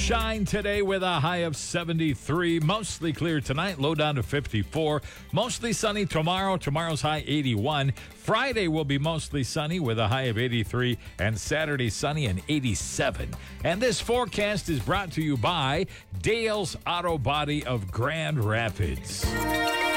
sunshine today with a high of 73. Mostly clear tonight, low down to 54. Mostly sunny tomorrow. Tomorrow's high 81. Friday will be mostly sunny with a high of 83. And Saturday sunny and 87. And this forecast is brought to you by Dale's Auto Body of Grand Rapids.